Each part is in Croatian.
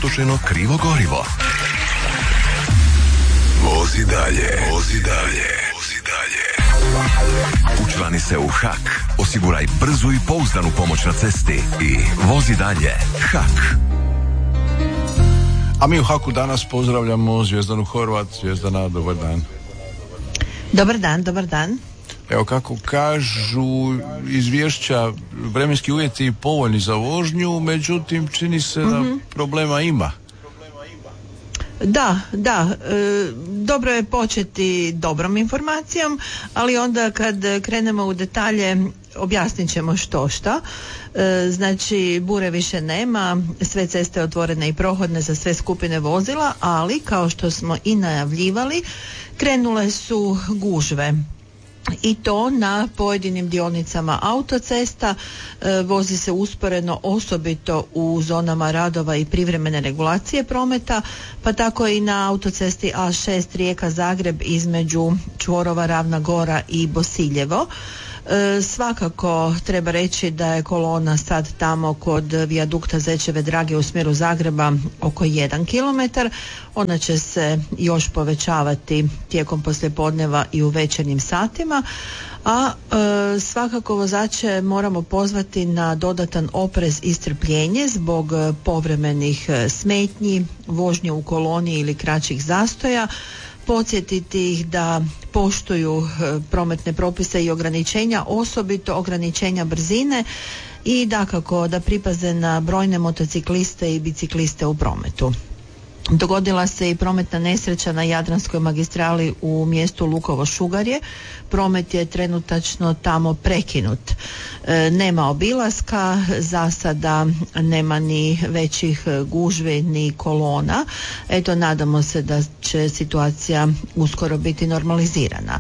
utočeno krivo gorivo. Vozi dalje, vozi dalje, vozi dalje. Učlani se u HAK, osiguraj brzu i pouzdanu pomoć na cesti i vozi dalje. HAK. A mi u HAK-u danas pozdravljamo Zvjezdanu Horvat. Zvjezdana, dobar dan. Dobar dan, dobar dan. Evo kako kažu izvješća, vremenski uvjeti povoljni za vožnju, međutim čini se da problema ima. Da, dobro je početi dobrom informacijom, ali onda kad krenemo u detalje objasnit ćemo što. Znači, bure više nema, sve ceste otvorene i prohodne za sve skupine vozila, ali kao što smo i najavljivali, krenule su gužve. I to na pojedinim dionicama autocesta, vozi se usporeno osobito u zonama radova i privremene regulacije prometa, pa tako i na autocesti A6 Rijeka-Zagreb između čvorova Ravna Gora i Bosiljevo. Svakako treba reći da je kolona sad tamo kod vijadukta Zečeve Drage u smjeru Zagreba oko 1 km. Ona će se još povećavati tijekom poslijepodneva i u večernjim satima, a svakako vozače moramo pozvati na dodatan oprez i strpljenje zbog povremenih smetnji, vožnje u koloni ili kraćih zastoja, podsjetiti ih da poštuju prometne propise i ograničenja, osobito ograničenja brzine, i dakako da pripaze na brojne motocikliste i bicikliste u prometu. Dogodila se i prometna nesreća na Jadranskoj magistrali u mjestu Lukovo Šugarje. Promet je trenutačno tamo prekinut. Nema obilaska, za sada nema ni većih gužvi ni kolona. Eto, nadamo se da će situacija uskoro biti normalizirana.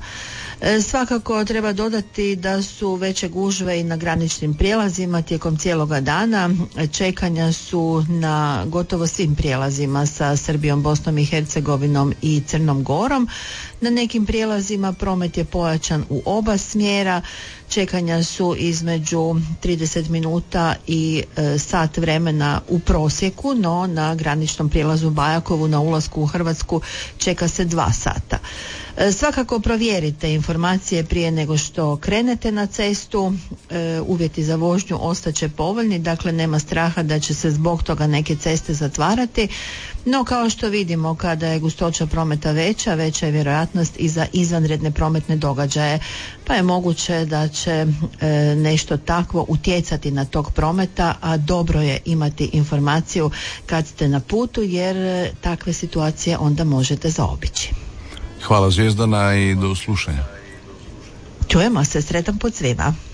Svakako treba dodati da su veće gužve i na graničnim prijelazima tijekom cijeloga dana. Čekanja su na gotovo svim prijelazima sa Srbijom, Bosnom i Hercegovinom i Crnom Gorom. Na nekim prijelazima promet je pojačan u oba smjera. Čekanja su između 30 minuta i sat vremena u prosjeku, no na graničnom prijelazu Bajakovu na ulasku u Hrvatsku čeka se 2 sata. Svakako provjerite informacije prije nego što krenete na cestu. Uvjeti za vožnju ostaće povoljni, dakle nema straha da će se zbog toga neke ceste zatvarati, no kao što vidimo, kada je gustoća prometa veća je vjerojatnost i za izvanredne prometne događaje, pa je moguće da će nešto takvo utjecati na tok prometa, a dobro je imati informaciju kad ste na putu, jer takve situacije onda možete zaobići. Hvala Zvijezdana i do slušanja. Čujemo se, sretan put svima.